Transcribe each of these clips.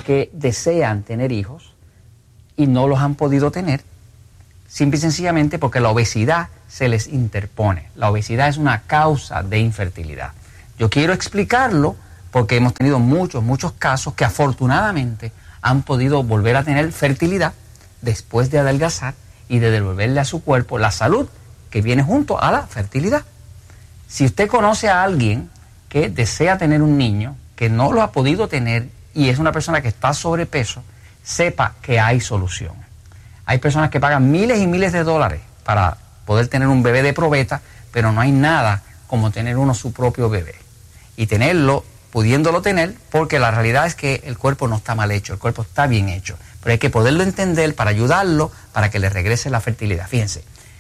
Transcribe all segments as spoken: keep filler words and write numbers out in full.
que desean tener hijos y no los han podido tener, simple y sencillamente porque la obesidad se les interpone. La obesidad es una causa de infertilidad. Yo quiero explicarlo porque hemos tenido muchos, muchos casos que afortunadamente han podido volver a tener fertilidad después de adelgazar y de devolverle a su cuerpo la salud que viene junto a la fertilidad. Si usted conoce a alguien que desea tener un niño, que no lo ha podido tener y es una persona que está sobrepeso, sepa que hay solución. Hay personas que pagan miles y miles de dólares para poder tener un bebé de probeta, pero no hay nada como tener uno su propio bebé. Y tenerlo, pudiéndolo tener, porque la realidad es que el cuerpo no está mal hecho, el cuerpo está bien hecho. Pero hay que poderlo entender para ayudarlo, para que le regrese la fertilidad. Fíjense,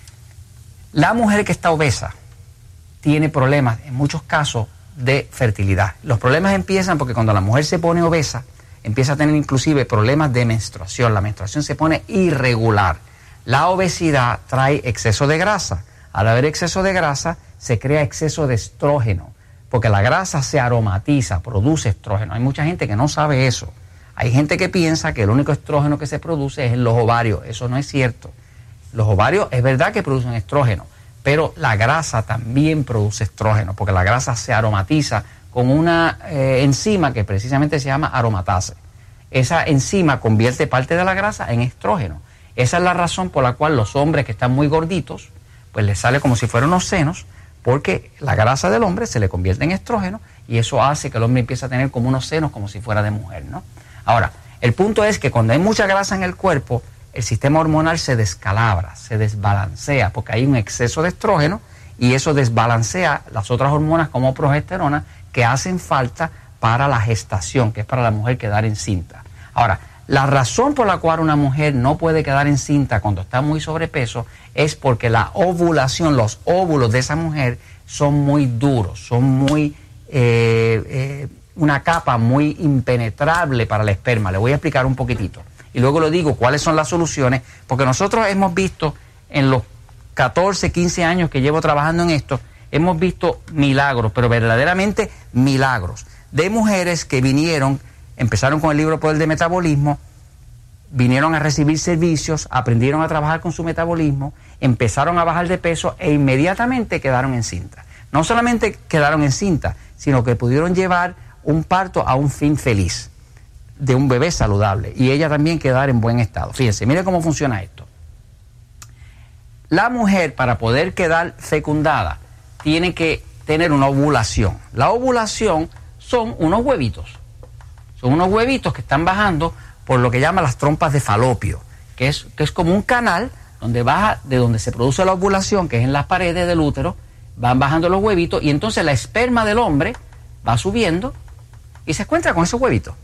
la mujer que está obesa tiene problemas, en muchos casos, de fertilidad. Los problemas empiezan porque cuando la mujer se pone obesa, empieza a tener inclusive problemas de menstruación. La menstruación se pone irregular. La obesidad trae exceso de grasa. Al haber exceso de grasa, se crea exceso de estrógeno, porque la grasa se aromatiza, produce estrógeno. Hay mucha gente que no sabe eso. Hay gente que piensa que el único estrógeno que se produce es en los ovarios. Eso no es cierto. Los ovarios es verdad que producen estrógeno, pero la grasa también produce estrógeno, porque la grasa se aromatiza con una eh, enzima que precisamente se llama aromatase. Esa enzima convierte parte de la grasa en estrógeno. Esa es la razón por la cual los hombres que están muy gorditos, pues les sale como si fueran unos senos, porque la grasa del hombre se le convierte en estrógeno y eso hace que el hombre empiece a tener como unos senos como si fuera de mujer, ¿no? Ahora, el punto es que cuando hay mucha grasa en el cuerpo, el sistema hormonal se descalabra, se desbalancea, porque hay un exceso de estrógeno y eso desbalancea las otras hormonas como progesterona que hacen falta para la gestación, que es para la mujer quedar encinta. Ahora, la razón por la cual una mujer no puede quedar encinta cuando está muy sobrepeso es porque la ovulación, los óvulos de esa mujer son muy duros, son muy... Eh, eh, una capa muy impenetrable para el esperma. Le voy a explicar un poquitito. Y luego le digo cuáles son las soluciones, porque nosotros hemos visto en los catorce, quince años que llevo trabajando en esto, hemos visto milagros, pero verdaderamente milagros, de mujeres que vinieron, empezaron con el libro Poder de Metabolismo, vinieron a recibir servicios, aprendieron a trabajar con su metabolismo, empezaron a bajar de peso e inmediatamente quedaron encintas. No solamente quedaron encintas, sino que pudieron llevar un parto a un fin feliz, de un bebé saludable, y ella también quedar en buen estado. Fíjense, mire cómo funciona esto. La mujer, para poder quedar fecundada, tiene que tener una ovulación. La ovulación son unos huevitos. Son unos huevitos que están bajando por lo que llaman las trompas de falopio, que es, que es como un canal donde baja, de donde se produce la ovulación, que es en las paredes del útero, van bajando los huevitos, y entonces la esperma del hombre va subiendo y se encuentra con esos huevitos.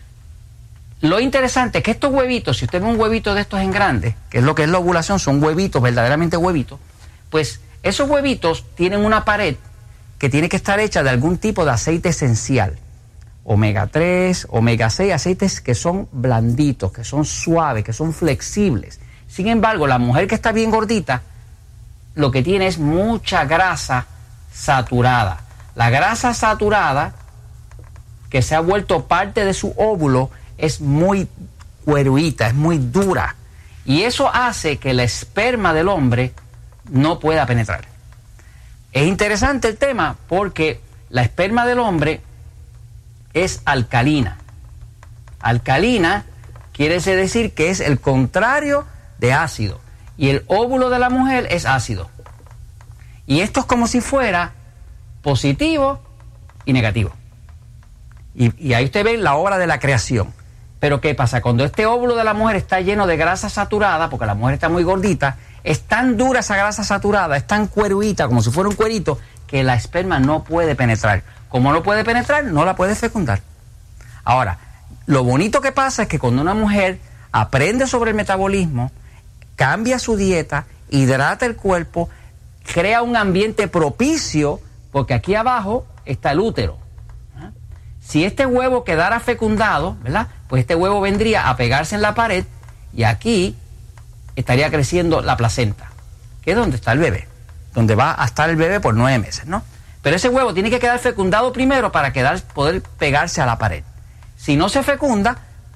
Lo interesante es que estos huevitos, si usted ve un huevito de estos en grande, que es lo que es la ovulación, son huevitos, verdaderamente huevitos, pues esos huevitos tienen una pared que tiene que estar hecha de algún tipo de aceite esencial, omega tres, omega seis, aceites que son blanditos, que son suaves, que son flexibles. Sin embargo, la mujer que está bien gordita, lo que tiene es mucha grasa saturada. La grasa saturada, que se ha vuelto parte de su óvulo, es muy cueruita, es muy dura. Y eso hace que el esperma del hombre no pueda penetrar. Es interesante el tema porque la esperma del hombre es alcalina. Alcalina quiere decir que es el contrario de ácido. Y el óvulo de la mujer es ácido. Y esto es como si fuera positivo y negativo. Y, y ahí usted ve la obra de la creación. Pero ¿qué pasa? Cuando este óvulo de la mujer está lleno de grasa saturada, porque la mujer está muy gordita, es tan dura esa grasa saturada, es tan cueruita, como si fuera un cuerito, que la esperma no puede penetrar. Como no puede penetrar, no la puede fecundar. Ahora, lo bonito que pasa es que cuando una mujer aprende sobre el metabolismo, cambia su dieta, hidrata el cuerpo, crea un ambiente propicio, porque aquí abajo está el útero. ¿Ah? Si este huevo quedara fecundado, ¿verdad?, pues este huevo vendría a pegarse en la pared y aquí estaría creciendo la placenta, que es donde está el bebé, donde va a estar el bebé por nueve meses, ¿no? Pero ese huevo tiene que quedar fecundado primero para quedar, poder pegarse a la pared. Si no se fecunda,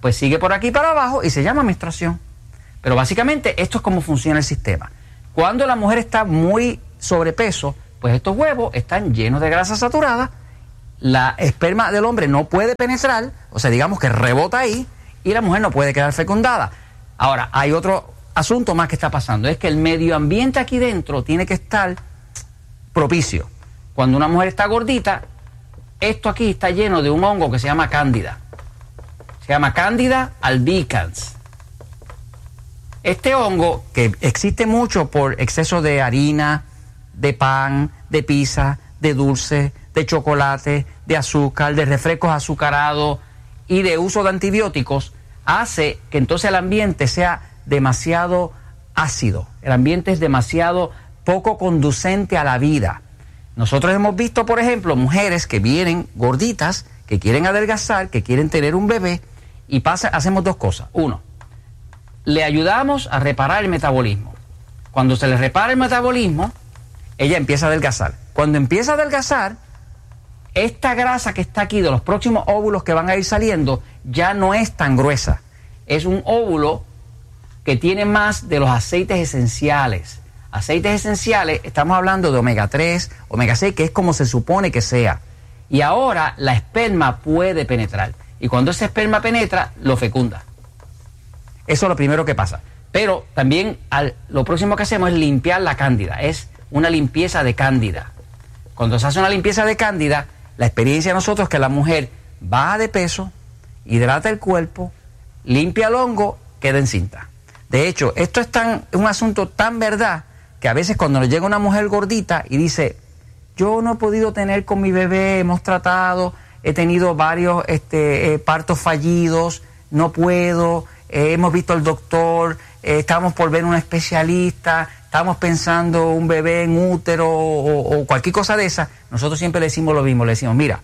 pues sigue por aquí para abajo y se llama menstruación. Pero básicamente esto es cómo funciona el sistema. Cuando la mujer está muy sobrepeso, pues estos huevos están llenos de grasa saturada, la esperma del hombre no puede penetrar, o sea, digamos que rebota ahí, y la mujer no puede quedar fecundada. Ahora, hay otro asunto más que está pasando, es que el medio ambiente aquí dentro tiene que estar propicio. Cuando una mujer está gordita, esto aquí está lleno de un hongo que se llama cándida. Se llama Candida albicans. Este hongo, que existe mucho por exceso de harina, de pan, de pizza, de dulce, de chocolate, de azúcar, de refrescos azucarados y de uso de antibióticos, hace que entonces el ambiente sea demasiado ácido. El ambiente es demasiado poco conducente a la vida. Nosotros hemos visto, por ejemplo, mujeres que vienen gorditas, que quieren adelgazar, que quieren tener un bebé, y pasa, hacemos dos cosas. Uno, le ayudamos a reparar el metabolismo. Cuando se le repara el metabolismo, ella empieza a adelgazar. Cuando empieza a adelgazar, esta grasa que está aquí de los próximos óvulos que van a ir saliendo ya no es tan gruesa. Es un óvulo que tiene más de los aceites esenciales. Aceites esenciales, estamos hablando de omega tres, omega seis, que es como se supone que sea. Y ahora la esperma puede penetrar. Y cuando ese esperma penetra, lo fecunda. Eso es lo primero que pasa. Pero también al, lo próximo que hacemos es limpiar la cándida. Es una limpieza de cándida. Cuando se hace una limpieza de cándida, la experiencia de nosotros es que la mujer baja de peso, hidrata el cuerpo, limpia el hongo, queda encinta. De hecho, esto es tan, un asunto tan verdad que a veces cuando nos llega una mujer gordita y dice, yo no he podido tener con mi bebé, hemos tratado, he tenido varios este, eh, partos fallidos, no puedo, eh, hemos visto al doctor, eh, estamos por ver un especialista, estamos pensando un bebé en útero o, o cualquier cosa de esa. Nosotros siempre le decimos lo mismo, le decimos, mira,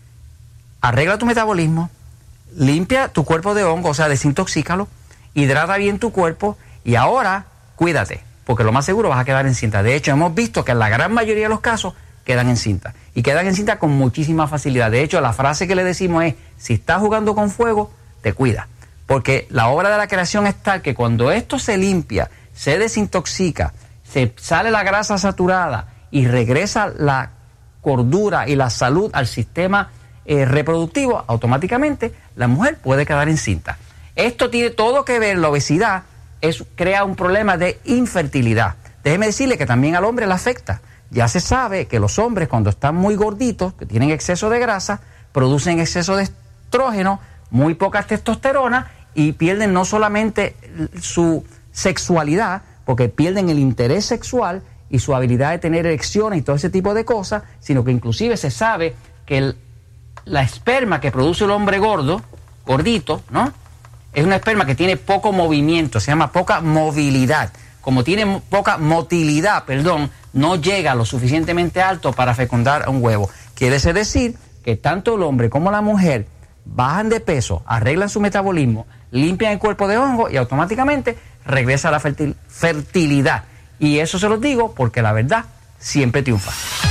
arregla tu metabolismo, limpia tu cuerpo de hongo, o sea, desintoxícalo, hidrata bien tu cuerpo y ahora cuídate, porque lo más seguro vas a quedar encinta. De hecho, hemos visto que en la gran mayoría de los casos quedan encinta y quedan encinta con muchísima facilidad. De hecho, la frase que le decimos es, si estás jugando con fuego, te cuida, porque la obra de la creación es tal que cuando esto se limpia, se desintoxica, se sale la grasa saturada y regresa la cordura y la salud al sistema eh, reproductivo, automáticamente la mujer puede quedar encinta. Esto tiene todo que ver, la obesidad es, crea un problema de infertilidad. Déjeme decirle que también al hombre le afecta. Ya se sabe que los hombres cuando están muy gorditos, que tienen exceso de grasa, producen exceso de estrógeno, muy poca testosterona y pierden no solamente su sexualidad, porque pierden el interés sexual y su habilidad de tener erecciones y todo ese tipo de cosas, sino que inclusive se sabe que el, la esperma que produce el hombre gordo, gordito, ¿no? Es una esperma que tiene poco movimiento, se llama poca movilidad. Como tiene poca motilidad, perdón, no llega lo suficientemente alto para fecundar un huevo. Quiere decir que tanto el hombre como la mujer bajan de peso, arreglan su metabolismo, limpian el cuerpo de hongo y automáticamente regresa a la fertil- fertilidad. Y eso se los digo porque la verdad siempre triunfa.